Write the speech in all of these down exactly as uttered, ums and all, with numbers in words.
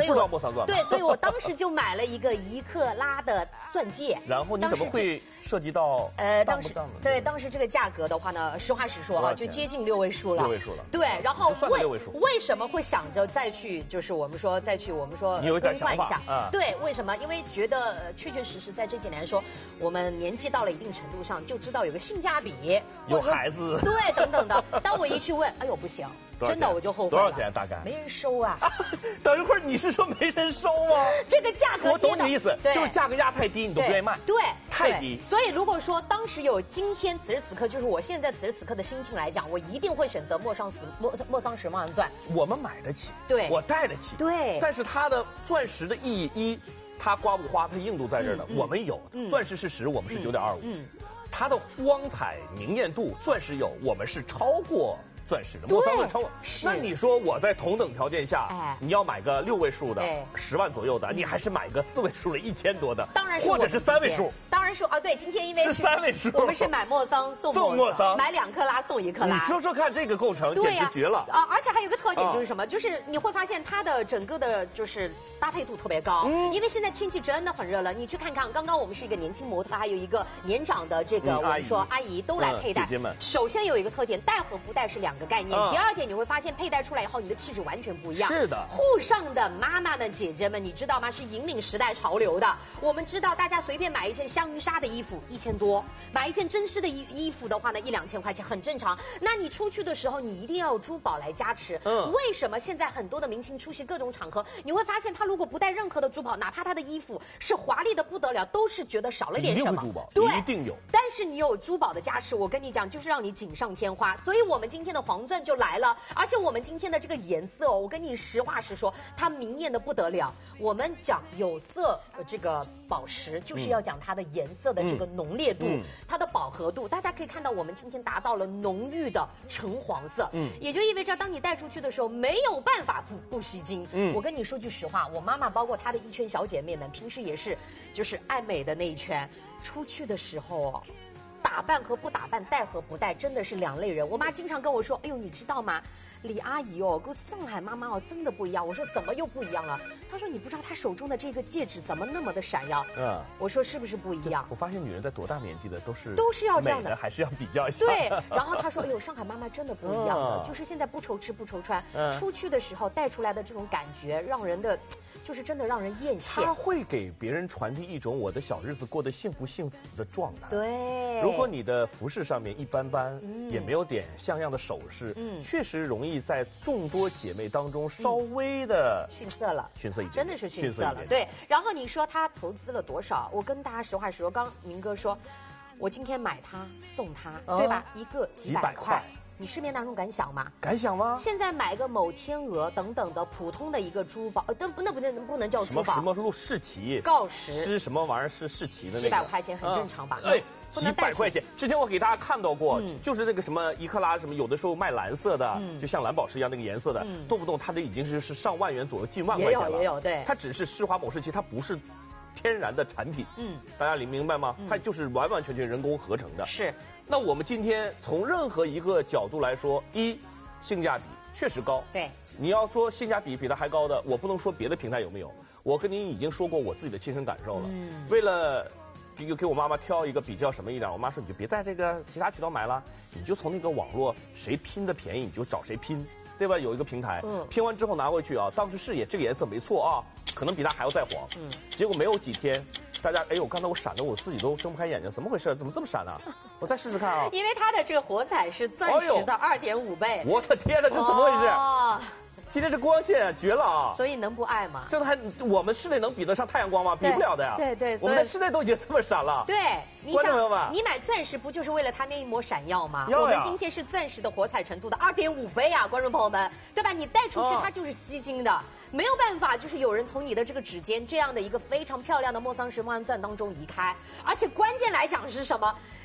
不知道莫桑钻。 对，所以我当时就买了一个一克拉的钻戒。 然后你怎么会涉及到呃，当时当不当对当时这个价格的话呢，实话实说啊，就接近六位数了。 六位数了。 对，然后为六位数为什么会想着再去，就是我们说再去我们说更换一下？ 啊、 对，为什么？因为觉得、呃、确确实实在这几年说，我们年纪到了一定程度上，就知道有个性价比， 有孩子， 对，等等的。当我一去问，哎呦不行。真的我就后悔了。 多少钱大概？ 没人收啊！ 等一会儿你是说没人收吗？ 这个价格我懂你的意思，就是价格压太低，你都不愿意卖。 对， 太低。 所以如果说当时有今天此时此刻，就是我现在此时此刻的心情来讲，我一定会选择莫桑石莫莫桑石万钻。 我们买得起， 对， 我戴得起， 对。 但是它的钻石的意义一，它刮不花，它硬度在这儿呢。我们有钻石是十，我们是九点二五。嗯，它的光彩明艳度，钻石有，我们是超过。钻石的莫桑钻超过，那你说我在同等条件下，哎、你要买个六位数的十万左右的，你还是买个四位数的一千多的， 当然是或者是三位数， 当然是啊，对，今天因为是三位数， 我们是买莫桑送送莫桑， 买两克拉送一克拉， 你说说看这个构成简直绝了啊！而且还有一个特点就是什么？就是你会发现它的整个的就是搭配度特别高，嗯，因为现在天气真的很热了，你去看看，刚刚我们是一个年轻模特，还有一个年长的这个我们说阿姨都来佩戴， 姐姐们， 首先有一个特点，戴和不戴是两个概念，第二。你会发现佩戴出来以后，你的气质完全不一样。 是的， 沪上的妈妈们、姐姐们，你知道吗？是引领时代潮流的。我们知道，大家随便买一件香云纱的衣服一千多，买一件真丝的衣衣服的话呢，一两千块钱很正常。那你出去的时候，你一定要有珠宝来加持。嗯，为什么现在很多的明星出席各种场合，你会发现他如果不带任何的珠宝，哪怕他的衣服是华丽的不得了，都是觉得少了点什么。 一定会珠宝， 对， 一定有。 但是你有珠宝的加持，我跟你讲，就是让你锦上添花。所以我们今天的黄钻就来了。而且我们今天的这个颜色哦，我跟你实话实说，它明艳的不得了。我们讲有色呃这个宝石，就是要讲它的颜色的这个浓烈度，嗯、它的饱和度。大家可以看到，我们今天达到了浓郁的橙黄色，嗯，也就意味着当你带出去的时候，没有办法不不吸睛。嗯，我跟你说句实话，我妈妈包括她的一圈小姐妹们，平时也是就是爱美的那一圈，出去的时候哦。打扮和不打扮，戴和不戴，真的是两类人。我妈经常跟我说：“哎呦，你知道吗？李阿姨哦，跟上海妈妈哦，真的不一样。”我说：“怎么又不一样了？”她说：“你不知道她手中的这个戒指怎么那么的闪耀？”嗯，我说：“是不是不一样？” 我发现女人在多大年纪的都是都是要这样的， 还是要比较一下。 对。然后她说：“哎呦，上海妈妈真的不一样了，嗯、就是现在不愁吃不愁穿，嗯、出去的时候带出来的这种感觉，让人的。”就是真的让人艳羡， 他会给别人传递一种我的小日子过得幸不幸福的状态。 对， 如果你的服饰上面一般般，嗯、也没有点像样的首饰，嗯，确实容易在众多姐妹当中稍微的、 嗯、逊色了， 逊色一点， 真的是逊色了。对，然后你说他投资了多少？我跟大家实话实说，刚明哥说，我今天买它送它，啊、对吧？一个几百块。你市面当中敢想吗？ 敢想吗？ 现在买个某天鹅等等的普通的一个珠宝，呃，但不那不能不能叫珠宝， 什么什么世奇、 锆石是什么玩意儿是世奇的那个， 几百块钱很正常吧？ 哎，几百块钱。之前我给大家看到过，就是那个什么一克拉什么，有的时候卖蓝色的，就像蓝宝石一样那个颜色的，动不动它这已经是是上万元左右，近万块钱了。 也有也有，对， 它只是施华某世奇，它不是。天然的产品，嗯，大家明白吗？它就是完完全全人工合成的。 是。 那我们今天从任何一个角度来说，一，性价比确实高。 对。 你要说性价比比它还高的，我不能说别的平台有没有。我跟您已经说过我自己的亲身感受了。嗯。为了给给我妈妈挑一个比较什么一点，我妈说你就别在这个其他渠道买了，你就从那个网络谁拼的便宜你就找谁拼。对吧？有一个平台，嗯，拼完之后拿回去啊，当时是也这个颜色没错啊，可能比它还要再黄，嗯，结果没有几天，大家哎呦，刚才我闪的我自己都睁不开眼睛，怎么回事？怎么这么闪呢、啊？我再试试看啊。 因为它的这个火彩是钻石的二点五倍。 我的天哪，这怎么回事？哦今天这光线绝了啊！ 所以能不爱吗？ 这还我们室内能比得上太阳光吗？比不了的呀。 对对， 我们在室内都已经这么闪了。 对，你想，你买钻石不就是为了它那一抹闪耀吗？我们今天是钻石的火彩程度的二点五倍啊，观众朋友们，对吧？你戴出去它就是吸睛的，没有办法，就是有人从你的这个指尖这样的一个非常漂亮的莫桑石万钻当中移开，而且关键来讲是什么？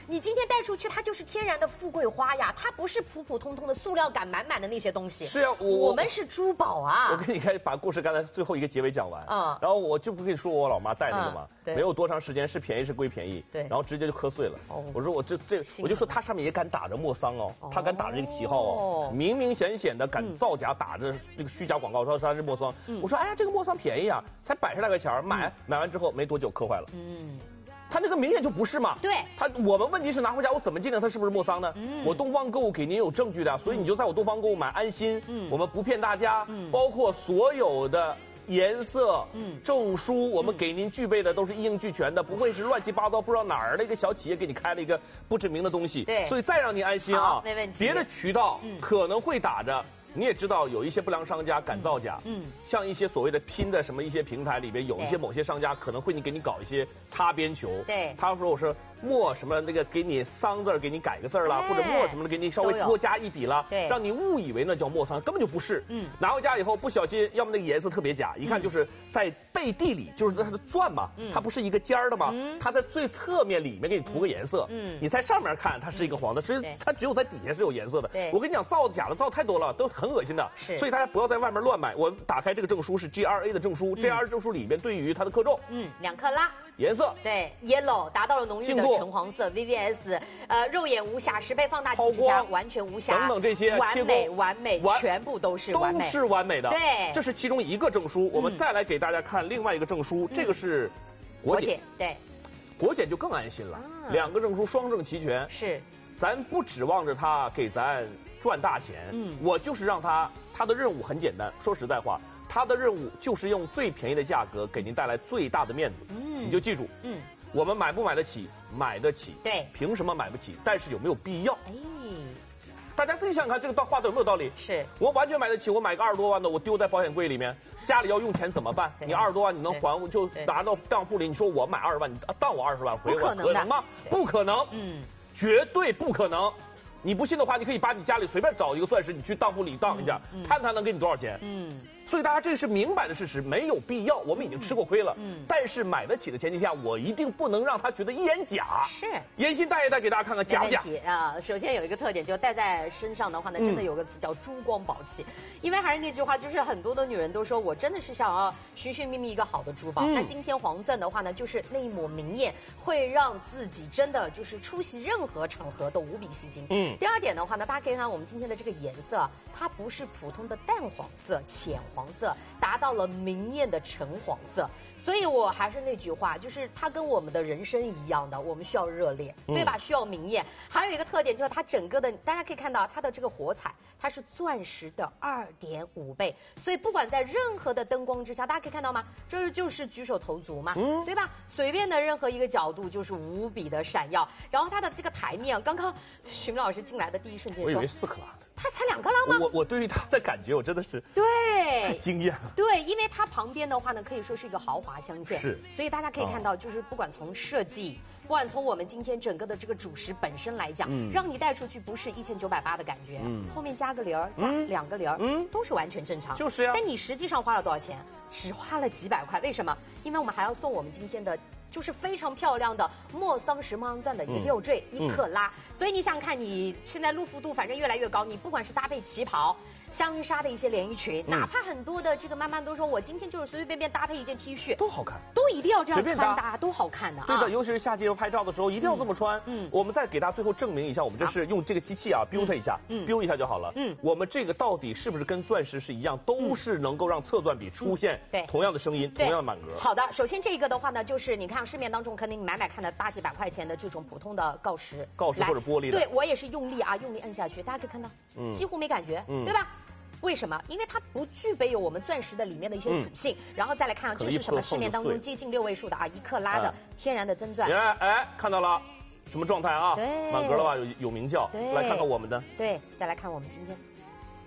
你今天带出去，它就是天然的富贵花呀，它不是普普通通的塑料感满满的那些东西。 是啊，我我们是珠宝啊。 我跟你看，把故事刚才最后一个结尾讲完。嗯。然后我就不跟你说我老妈戴这个嘛，没有多长时间，是便宜是归便宜。对。然后直接就磕碎了。哦。我说我这这，我就说它上面也敢打着莫桑哦，它敢打着这个旗号哦，明明显显的敢造假，打着这个虚假广告说它是莫桑。我说哎呀，这个莫桑便宜啊，才百十来块钱，买买完之后没多久磕坏了。嗯。他那个明显就不是嘛， 对， 他我们问题是拿回家我怎么鉴定它是不是莫桑呢？嗯，我东方购物给您有证据的，所以你就在我东方购物买安心。嗯，我们不骗大家，嗯，包括所有的颜色、嗯，证书，我们给您具备的都是一应俱全的，不会是乱七八糟不知道哪儿的一个小企业给你开了一个不知名的东西。 对， 所以再让您安心啊， 没问题。 别的渠道可能会打着。你也知道有一些不良商家敢造假，嗯，像一些所谓的拼的什么一些平台里边，有一些某些商家可能会你给你搞一些擦边球， 对， 他说我是墨什么那个给你桑字儿给你改个字儿啦，或者墨什么的给你稍微多加一笔啦， 对， 让你误以为那叫墨桑，根本就不是，嗯，拿回家以后不小心，要么那个颜色特别假，一看就是在背地里就是它的钻嘛，它不是一个尖儿的嘛，它在最侧面里面给你涂个颜色，嗯，你在上面看它是一个黄的，实际它只有在底下是有颜色的， 对， 我跟你讲造假的造太多了，都很恶心的， 是。 所以大家不要在外面乱买。我打开这个证书是 G R A 的证书、嗯、，G R A 证书里面对于它的克重， 嗯，两克拉， 颜色对 ，yellow 达到了浓郁的橙黄色 ，V V S， 呃，肉眼无瑕，十倍放大镜之下完全无瑕， 等等这些完美完美，全部都是完美， 都是完美的。 对， 这是其中一个证书。我们再来给大家看另外一个证书，嗯、这个是国检， 对， 国检就更安心了，啊、两个证书双证齐全， 是， 咱不指望着它给咱赚大钱，嗯，我就是让它。他的任务很简单，说实在话，他的任务就是用最便宜的价格给您带来最大的面子。嗯，你就记住，嗯，我们买不买得起？买得起。 对， 凭什么买不起？但是有没有必要？哎，大家自己想想看，这个话的有没有道理？ 是我完全买得起，我买个二十多万的，我丢在保险柜里面，家里要用钱怎么办？你二十多万你能还，就拿到账户里，你说我买二十万，你当我二十万回我，可能吗？不可能，嗯，绝对不可能。你不信的话，你可以把你家里随便找一个钻石，你去当铺里当一下，嗯嗯、看他能给你多少钱。嗯，所以大家这是明摆的事实，没有必要。我们已经吃过亏了。嗯，但是买得起的前提下，我一定不能让他觉得一眼假。 是， 妍希戴一戴给大家看看假不假啊？首先有一个特点，就戴在身上的话呢，真的有个词叫珠光宝气。嗯、因为还是那句话，就是很多的女人都说我真的是想要寻寻觅觅一个好的珠宝。嗯、那今天黄钻的话呢，就是那一抹明艳，会让自己真的就是出席任何场合都无比吸睛。嗯。第二点的话呢，大家可以看我们今天的这个颜色，它不是普通的淡黄色、浅黄色，达到了明艳的橙黄色。所以我还是那句话，就是它跟我们的人生一样的，我们需要热烈，对吧？需要明艳。还有一个特点就是它整个的，大家可以看到它的这个火彩，它是钻石的二点五倍。所以不管在任何的灯光之下，大家可以看到吗？这就是举手投足嘛，嗯、对吧？随便的任何一个角度就是无比的闪耀。然后它的这个台面，刚刚徐明老师进来的第一瞬间说， 我以为四克拉的。 它才两克拉吗？ 我我对于它的感觉，我真的是对太惊艳了。 对，因为它旁边的话呢，可以说是一个豪华镶嵌， 是， 所以大家可以看到，就是不管从设计，不管从我们今天整个的这个主食本身来讲，嗯、让你带出去不是一千九百八的感觉，嗯、后面加个零儿，加两个零儿，嗯、都是完全正常。 就是呀。 但你实际上花了多少钱？只花了几百块，为什么？因为我们还要送我们今天的。就是非常漂亮的莫桑石墨钻的一六坠、嗯、一克拉，嗯、所以你想想看，你现在露肤度反正越来越高，你不管是搭配旗袍、香纱的一些连衣裙，嗯、哪怕很多的这个妈妈都说我今天就是随随便便搭配一件 T 恤都好看， 都一定要这样穿搭，都好看的啊。 对的，尤其是夏季拍照的时候一定要这么穿。嗯，我们再给大家最后证明一下，我们这是用这个机器啊 build 一下，嗯 build 一下就好了。嗯，我们这个到底是不是跟钻石是一样，都是能够让侧钻比出现同样的声音、同样的满格。 好的，首先这个的话呢，就是你看市面当中可能你买买看的大几百块钱的这种普通的锆石， 锆石或者玻璃的。 对我也是用力啊，用力摁下去，大家可以看到，嗯，几乎没感觉，嗯、对吧？为什么？因为它不具备有我们钻石的里面的一些属性。嗯、然后再来看，这是什么？市面当中接近六位数的啊，一克拉的天然的真钻。 哎哎，看到了，什么状态啊？对，满格了吧？有有明叫。来看看我们的。 对，再来看我们今天。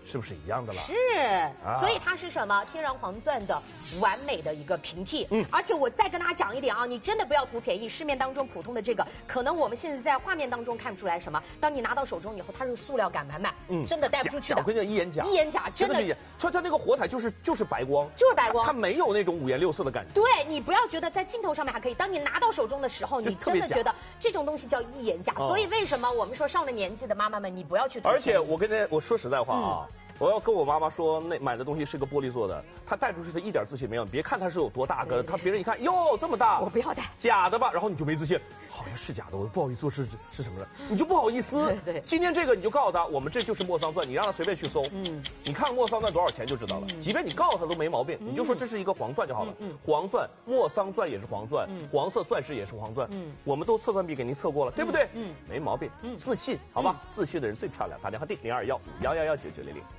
是不是一样的了？ 是，啊、所以它是什么？天然黄钻的完美的一个平替。嗯，而且我再跟大家讲一点啊，你真的不要图便宜。市面当中普通的这个，可能我们现在在画面当中看不出来什么，当你拿到手中以后，它是塑料感满满，嗯，真的带不出去的。 我跟你讲，一眼假， 一眼假，真的是。 它它那个火彩就是就是白光， 就是白光， 它没有那种五颜六色的感觉。 对，你不要觉得在镜头上面还可以，当你拿到手中的时候，你真的觉得这种东西叫一眼假。哦、所以为什么我们说上了年纪的妈妈们，你不要去。 而且我跟大家我说实在话啊。嗯，我要跟我妈妈说，那买的东西是个玻璃做的，她带出去的一点自信没有。你别看它是有多大个，她别人一看，哟这么大， 我不要带， 假的吧？然后你就没自信，好像是假的，我不好意思说是是什么了，你就不好意思。 对对。 今天这个你就告诉他，我们这就是莫桑钻，你让他随便去搜，嗯，你看莫桑钻多少钱就知道了。嗯、即便你告诉他都没毛病，嗯、你就说这是一个黄钻就好了。嗯嗯、黄钻，莫桑钻也是黄钻，嗯、黄色钻石也是黄钻。嗯，我们都测算笔给您测过了，对不对？嗯，没毛病。嗯，自信，好吧？嗯、自信的人最漂亮。打电话订零二幺五幺幺幺九九零零。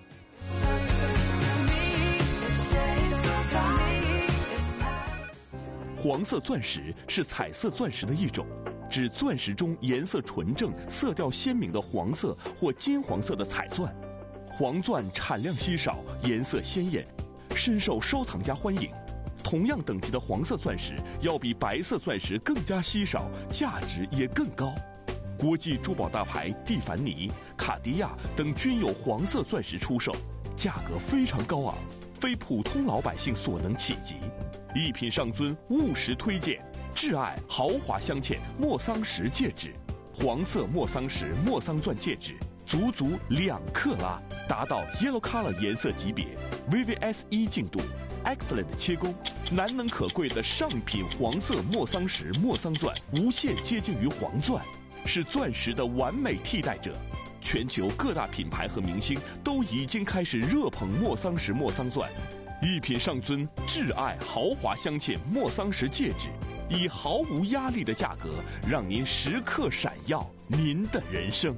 黄色钻石是彩色钻石的一种，指钻石中颜色纯正、色调鲜明的黄色或金黄色的彩钻。黄钻产量稀少，颜色鲜艳，深受收藏家欢迎。同样等级的黄色钻石要比白色钻石更加稀少，价值也更高。国际珠宝大牌蒂凡尼、卡地亚等均有黄色钻石出售，价格非常高昂，非普通老百姓所能企及。一品上尊务实推荐挚爱豪华镶嵌莫桑石戒指，黄色莫桑石莫桑钻戒指，足足两克拉，达到 Yellow Color 颜色级别 ，V V S 一净度 ，Excellent 切工，难能可贵的上品黄色莫桑石莫桑钻，无限接近于黄钻，是钻石的完美替代者。全球各大品牌和明星都已经开始热捧莫桑石莫桑钻。一品上尊挚爱豪华镶嵌莫桑石戒指，以毫无压力的价格，让您时刻闪耀您的人生。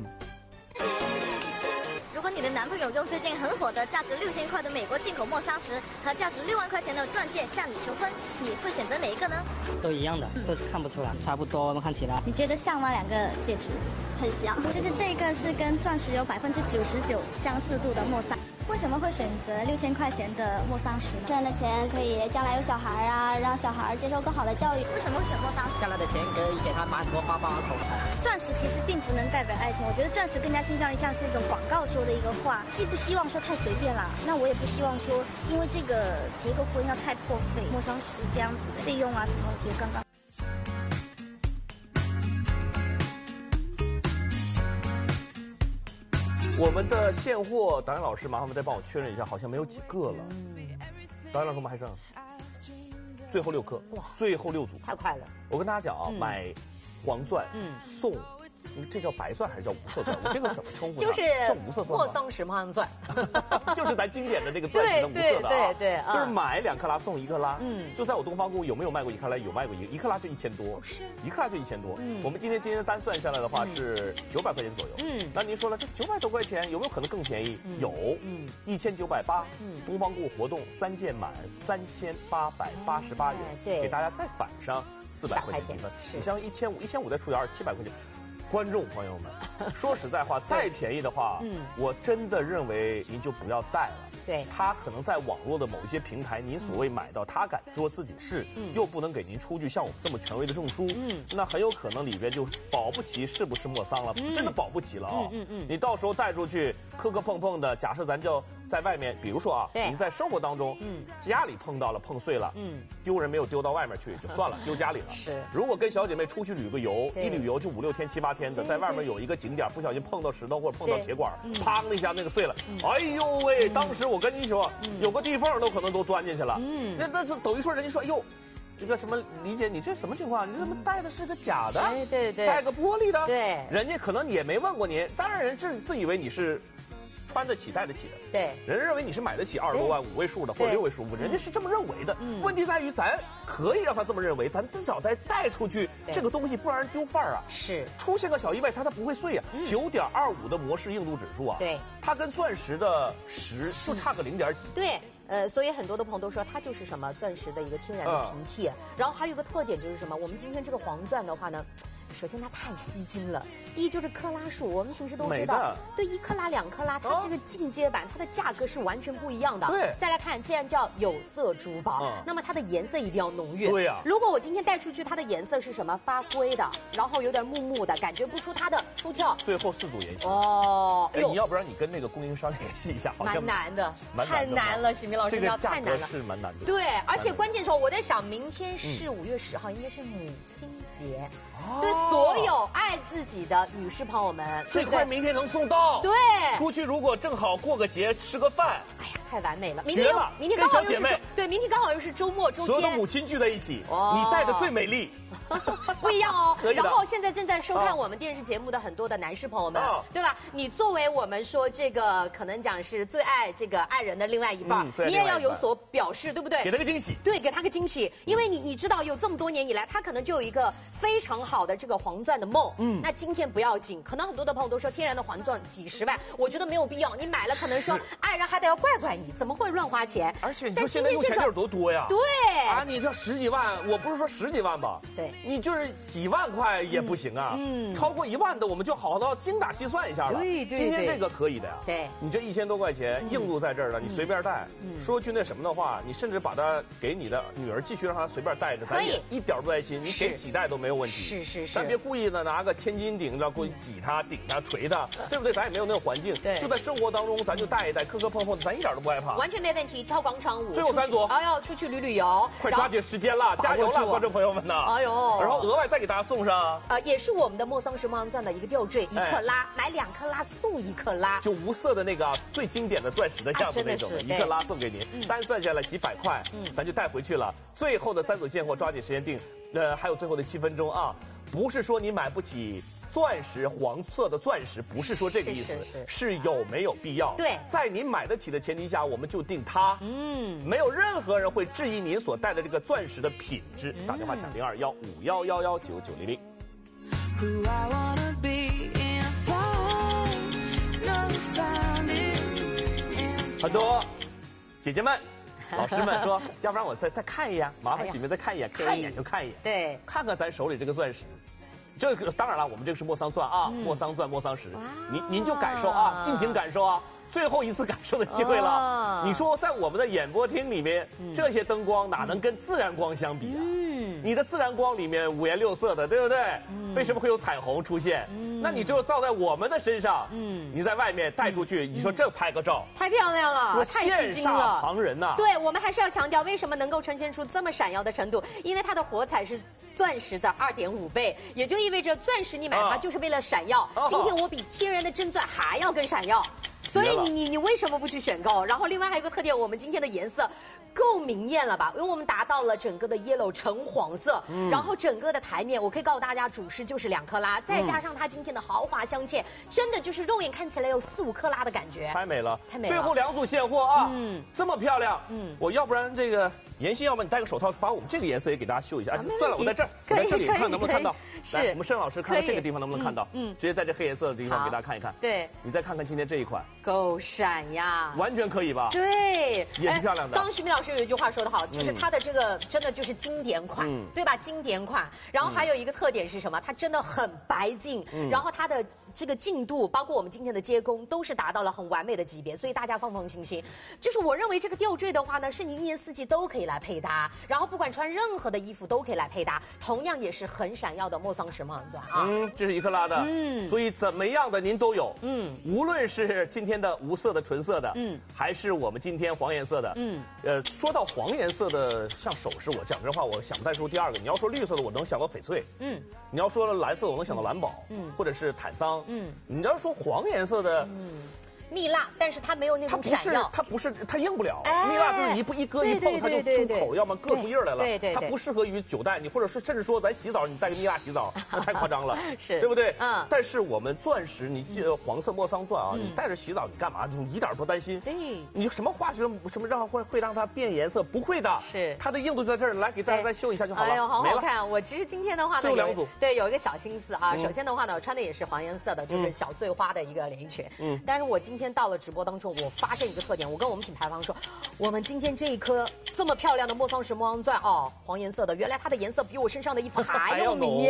如果你的男朋友用最近很火的价值六千块的美国进口莫桑石和价值六万块钱的钻戒向你求婚，你会选择哪一个呢？ 都一样的，都看不出来，差不多。我们看起来， 你觉得像吗？两个戒指很像，就是这个是跟钻石有百分之九十九相似度的莫桑。为什么会选择六千块钱的莫桑石呢？赚的钱可以将来有小孩啊，让小孩接受更好的教育。为什么会选莫桑石？ 将来的钱可以给他买很多包包和口袋。 钻石其实并不能代表爱情，我觉得钻石更加倾向于像是一种广告说的一个话，既不希望说太随便啦，那我也不希望说因为这个结个婚要太破费。莫桑石这样子的费用啊什么，我觉得刚刚。 我们的现货导演老师，麻烦再帮我确认一下，好像没有几个了。导演老师，我们还剩最后六颗，哇，最后六组， 太快了。 我跟大家讲啊，嗯、买黄钻，嗯，送。这叫白钻还是叫无色钻？我这个怎么称呼？ 就是无色钻， 莫桑石莫桑钻， 就是咱经典的那个钻石的无色的啊。 对对对， 就是买两克拉送一克拉。嗯，就在我东方宫有没有卖过一克拉？有卖过一一克拉就一千多，一克拉就一千多。嗯，我们今天今天单算下来的话是九百块钱左右。嗯，那您说了，这九百多块钱有没有可能更便宜？有，嗯，一千九百八。嗯，东方宫活动三件满三千八百八十八元，对，给大家再返上四百块钱积分。你像一千五，一千五再除以二，七百块钱。观众朋友们，说实在话，再便宜的话，嗯，我真的认为您就不要带了。 对， 他可能在网络的某一些平台，您所谓买到，他敢说自己是，嗯，又不能给您出具像我们这么权威的证书，嗯，那很有可能里边就保不齐是不是莫桑了，嗯、真的保不齐了啊、哦。嗯嗯嗯，你到时候带出去磕磕碰碰的，假设咱就在外面，比如说啊，您在生活当中，嗯，家里碰到了碰碎了，嗯，丢人没有丢到外面去就算了，丢家里了。 是， 如果跟小姐妹出去旅个游，一旅游就五六天七八天的，在外面有一个景点不小心碰到石头或者碰到铁管，砰的一下那个碎了，哎呦喂！当时我跟你说，有个地缝都可能都钻进去了。嗯，那那这等于说人家说，哎呦，这个什么李姐，你这什么情况？你这怎么带的是个假的？ 哎，对对， 带个玻璃的。 对， 人家可能也没问过您，当然人自自以为你是穿得起、戴得起的。 对， 人认为你是买得起二十多万五位数的或者六位数，人家是这么认为的。嗯，问题在于咱可以让他这么认为，咱至少再带出去这个东西，不让人丢范儿啊。 是， 出现个小意外，它它不会碎啊。九点二五的模式硬度指数啊， 对， 它跟钻石的十就差个零点几。 对，呃，所以很多的朋友都说它就是什么钻石的一个天然的平替。嗯、然后还有一个特点就是什么？我们今天这个黄钻的话呢。 首先它太吸睛了。第一就是克拉数，我们平时都知道，对，一克拉、两克拉，它这个进阶版，它的价格是完全不一样的。 对。 再来看，既然叫有色珠宝，嗯、那么它的颜色一定要浓郁。 对呀、啊。 如果我今天带出去，它的颜色是什么？发灰的，然后有点木木的，感觉不出它的出挑。 最后四组颜色。 哦。 哎，你要不然你跟那个供应商联系一下，好像蛮难的， 蛮太难了，许明老师， 这个太难了， 是蛮难的。 对，而且关键时候我在想，明天是五月十号，应该是母亲节。对所有爱自己的女士朋友们， 最快明天能送到。 对， 出去如果正好过个节吃个饭， 哎呀，太完美了。明天了， 明天刚好又是对，明天刚好又是周末，周天， 所有的母亲聚在一起，你带的最美丽。 不一样哦。 可以的。 然后现在正在收看我们电视节目的很多的男士朋友们，对吧？你作为我们说这个可能讲是最爱这个爱人的另外一半，你也要有所表示，对不对？ 给他个惊喜。 对，给他个惊喜，因为你你知道有这么多年以来，他可能就有一个非常好的这个黄钻的梦。嗯。那今天不要紧，可能很多的朋友都说天然的黄钻几十万，我觉得没有必要。你买了可能说爱人还得要怪怪你，怎么会乱花钱？ 而且你说现在用钱就是多多呀。 对。 啊，你这十几万，我不是说十几万吧？ 对。 你就是几万块也不行啊。嗯。超过一万的，我们就好好精打细算一下了。 对对。 今天这个可以的呀。 对。 你这一千多块钱硬度在这儿了，你随便带。嗯。说句那什么的话，你甚至把它给你的女儿继续让她随便带着，咱也一点不担心，你给几代都没有问题。 是是是。 咱别故意的拿个千斤顶着过去挤它、顶它、捶它，对不对？咱也没有那个环境。 对。 就在生活当中，咱就带一带，磕磕碰碰的，咱一点都不害怕。 完全没问题，跳广场舞。 最后三组。 哎呦，出去旅旅游。 快抓紧时间了，加油了，观众朋友们呐！ 哎呦。 然后额外再给大家送上。 呃，也是我们的莫桑石墨钻的一个吊坠，一克拉，买两克拉送一克拉。 就无色的那个最经典的钻石的样子那种，一克拉送给您，单算下来几百块，咱就带回去了。最后的三组现货，抓紧时间定。呃，还有最后的七分钟啊，不是说你买不起钻石黄色的钻石，不是说这个意思，是, 是, 是, 是有没有必要？ 对， 在您买得起的前提下，我们就定它。嗯，没有任何人会质疑您所戴的这个钻石的品质。嗯、打电话抢零二幺五幺幺幺九九零零。很多姐姐们。老师们说，要不然我再再看一眼，麻烦许明再看一眼，看一眼就看一眼， 对， 看看咱手里这个钻石。这个当然了，我们这个是莫桑钻啊，莫桑钻、莫桑石，您您就感受啊，尽情感受啊。最后一次感受的机会了。哦、你说在我们的演播厅里面，嗯、这些灯光哪能跟自然光相比啊？嗯，你的自然光里面五颜六色的，对不对？嗯、为什么会有彩虹出现？嗯、那你只有照在我们的身上，嗯，你在外面带出去，嗯、你说这拍个照， 太漂亮了，太吸睛了， 旁人呐、啊。 对，我们还是要强调，为什么能够呈现出这么闪耀的程度？因为它的火彩是钻石的二点五倍，也就意味着钻石你买它就是为了闪耀。啊、今天我比天然的真钻还要更闪耀。所以你你你为什么不去选购？然后另外还有一个特点，我们今天的颜色够明艳了吧？因为我们达到了整个的 yellow 橙黄色，嗯、然后整个的台面，我可以告诉大家，主饰就是两克拉，再加上它今天的豪华镶嵌，真的就是肉眼看起来有四五克拉的感觉， 太美了， 太美了。 最后两组现货啊，嗯，这么漂亮，嗯，我要不然这个妍希，要不然你戴个手套，把我们这个颜色也给大家秀一下。啊、算了，我在这儿，我在这里看能不能看到。来，我们盛老师看看这个地方能不能看到？嗯，直接在这黑颜色的地方给大家看一看。 对， 你再看看今天这一款， 够闪呀， 完全可以吧？ 对， 也是漂亮的。 刚刚徐明老师有一句话说得好，就是它的这个真的就是经典款，对吧？经典款。然后还有一个特点是什么？它真的很白净，然后它的这个净度，包括我们今天的接工，都是达到了很完美的级别，所以大家放放心心。就是我认为这个吊坠的话呢，是你一年四季都可以来配搭，然后不管穿任何的衣服都可以来配搭，同样也是很闪耀的莫桑石墨钻啊。 嗯，这是一克拉的，嗯，所以怎么样的您都有，嗯，无论是今天的无色的纯色的，嗯，还是我们今天黄颜色的，嗯，呃，说到黄颜色的像首饰，我讲真话，我想不太出第二个。你要说绿色的，我能想到翡翠，嗯，你要说蓝色的，我能想到蓝宝，嗯，或者是坦桑，嗯，你要说黄颜色的，嗯。 蜜蜡，但是它没有那种闪耀， 它不是，它硬不了。蜜蜡就是一不一搁一碰，它就出口，要么硌出印来了。 对对， 它不适合于久戴，你或者是甚至说咱洗澡，你带个蜜蜡洗澡，那太夸张了， 是， 对不对？嗯。但是我们钻石，你记得黄色莫桑钻啊，你带着洗澡，你干嘛？你一点不担心。 对。 你什么化学什么让会会让它变颜色？不会的。 是。 它的硬度在这儿，来给大家再秀一下就好了。 哎呦，好好看！我其实今天的话呢， 最后两组， 对，有一个小心思啊。首先的话呢，我穿的也是黄颜色的，就是小碎花的一个连衣裙。嗯。但是我今天到了直播当中。我发现一个特点，我跟我们品牌方说，我们今天这一颗这么漂亮的莫桑石莫桑钻哦，黄颜色的，原来它的颜色比我身上的衣服还要明艳。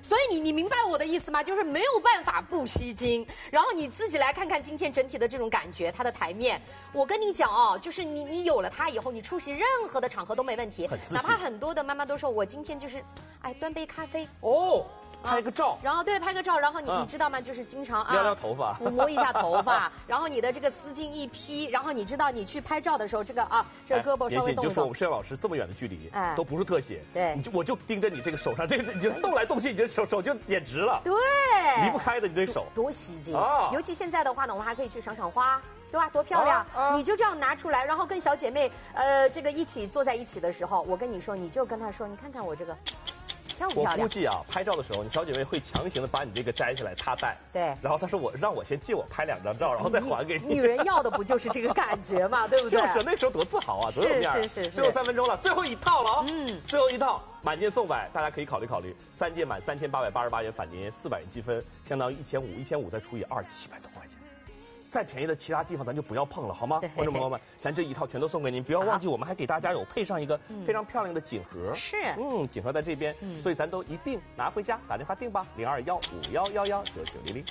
所以你你明白我的意思吗？就是没有办法不吸睛。然后你自己来看看今天整体的这种感觉，它的台面，我跟你讲哦，就是你你有了它以后，你出席任何的场合都没问题。哪怕很多的妈妈都说，我今天就是，哎，端杯咖啡哦。拍个照， 然后对拍个照，然后你、嗯、你知道吗？就是经常啊撩撩头发， 抚摸一下头发，然后你的这个丝巾一披，然后你知道你去拍照的时候，这个啊这个胳膊稍微动一动。 你就说我们摄像老师这么远的距离，哎，都不是特写， 对， 你就我就盯着你这个手上，这个你就动来动去，你这手手就简直了， 对， 离不开的你这手， 多吸睛啊！尤其现在的话呢，我们还可以去赏赏花。对吧？多漂亮！啊啊、你就这样拿出来，然后跟小姐妹，呃，这个一起坐在一起的时候，我跟你说，你就跟她说，你看看我这个。漂不漂亮？ 我估计啊，拍照的时候，你小姐妹会强行的把你这个摘下来，她戴。 对。 然后她说我让我先借我拍两张照，然后再还给你。 女人要的不就是这个感觉嘛，对不对？ 就是那时候多自豪啊，多有面儿。 是是是。 最后三分钟了，最后一套了啊！嗯。最后一套满件送百，大家可以考虑考虑，三件满三千八百八十八元返您四百元积分，相当于一千五，一千五再除以二，七百多块钱。再便宜的其他地方咱就不要碰了，好吗？观众朋友们，咱这一套全都送给您，不要忘记我们还给大家有配上一个非常漂亮的锦盒。 是， 嗯，锦盒在这边，所以咱都一并拿回家，打电话订吧，零二幺五幺幺幺九九零零。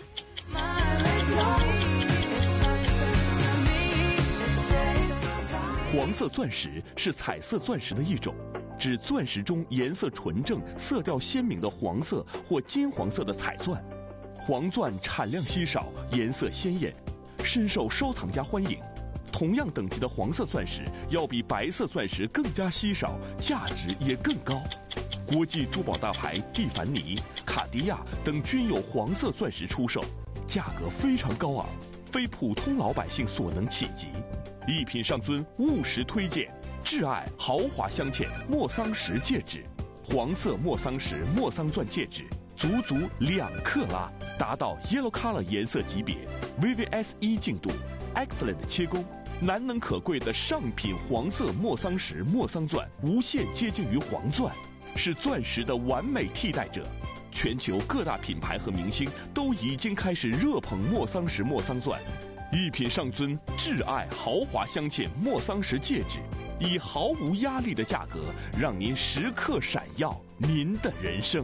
黄色钻石是彩色钻石的一种，指钻石中颜色纯正、色调鲜明的黄色或金黄色的彩钻。黄钻产量稀少，颜色鲜艳，深受收藏家欢迎。同样等级的黄色钻石要比白色钻石更加稀少，价值也更高。国际珠宝大牌蒂凡尼、卡地亚等均有黄色钻石出售，价格非常高昂，非普通老百姓所能企及。一品上尊务实推荐挚爱豪华镶嵌莫桑石戒指，黄色莫桑石莫桑钻戒指，足足两克拉，达到 Yellow Color 颜色级别 ，V V S 一净度 ，Excellent 切工，难能可贵的上品黄色莫桑石莫桑钻，无限接近于黄钻，是钻石的完美替代者。全球各大品牌和明星都已经开始热捧莫桑石莫桑钻。一品上尊挚爱豪华镶嵌莫桑石戒指，以毫无压力的价格，让您时刻闪耀您的人生。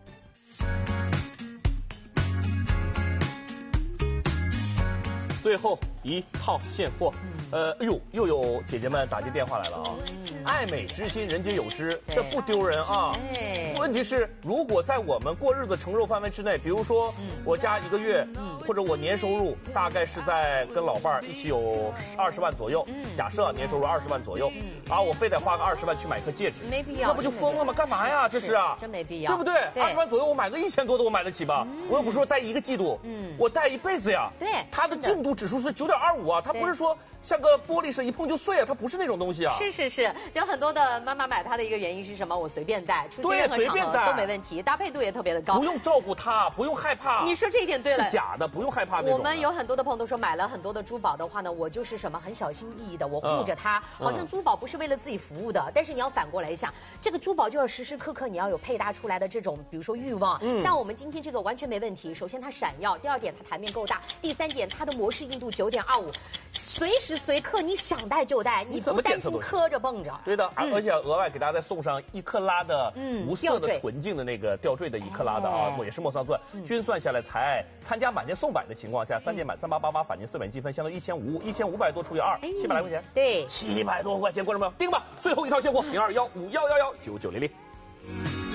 最后一套现货，呃，哎呦，又有姐姐们打进电话来了啊！爱美之心，人皆有之，这不丢人啊。问题是，如果在我们过日子承受范围之内，比如说我家一个月，或者我年收入大概是在跟老伴儿一起有二十万左右，假设年收入二十万左右，啊，我非得花个二十万去买颗戒指， 没必要， 那不就疯了吗？干嘛呀？这是啊， 真没必要， 对不对？二十万左右，我买个一千多的我买得起吧？我又不是说戴一个季度，嗯，我戴一辈子呀。 对， 它的净度指数是九点二五啊，它不是说像个玻璃似的，一碰就碎啊，它不是那种东西啊。 是是是，就很多的妈妈买它的一个原因是什么？我随便戴，出去任何场合都没问题，搭配度也特别的高， 不用照顾它，不用害怕。 你说这一点对了， 是假的，不用害怕那种。 我们有很多的朋友都说，买了很多的珠宝的话呢，我就是什么很小心翼翼的，我护着它，好像珠宝不是为了自己服务的。但是你要反过来想，这个珠宝就要时时刻刻你要有配搭出来的这种，比如说欲望。像我们今天这个完全没问题。首先它闪耀，第二点它台面够大，第三点它的模式硬度九点二五，随时随刻你想戴就戴，你不担心磕着蹦着。 对的，而且额外给大家再送上一克拉的无色的纯净的那个吊坠的一克拉的啊，也是莫桑钻，均算下来才参加满件送百的情况下，三件满三八八八返您四百元积分，相当于一千五，一千五百多除以二，七百来块钱。 对， 七百多块钱，观众朋友订吧，最后一套现货零二幺五幺幺幺九九零零。